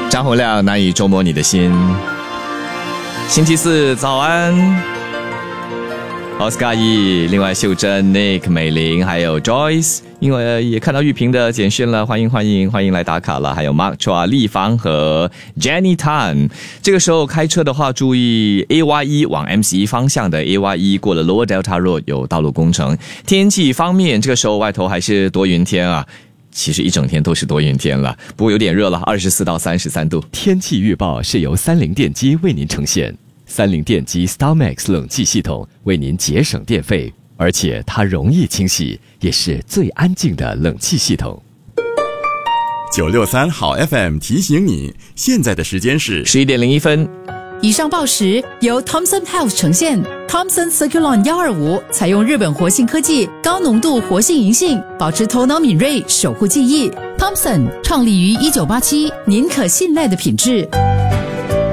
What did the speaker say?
张洪亮难以捉摸你的心。星期四早安，奥斯卡伊，另外秀珍、Nick、美玲还有 Joyce， 因为也看到玉萍的简讯了，欢迎来打卡了。还有 Mark Chua、立方和 Jenny Tan。这个时候开车的话，注意 AY1 往 MC1 方向的 AY1 过了 Lower Delta Road 有道路工程。天气方面，这个时候外头还是多云天啊。其实一整天都是多云天了，不过有点热了，24到33度。 天气预报是由三菱电机为您呈现，三菱电机 StarMax 冷气系统为您节省电费，而且它容易清洗，也是最安静的冷气系统。 963好 FM 提醒你，现在的时间是 11点01分。 以上报时由 Thomson Health 呈现。Thomson Circulon 125采用日本活性科技，高浓度活性银杏，保持头脑敏锐，守护记忆。Thomson 创立于1987，您可信赖的品质。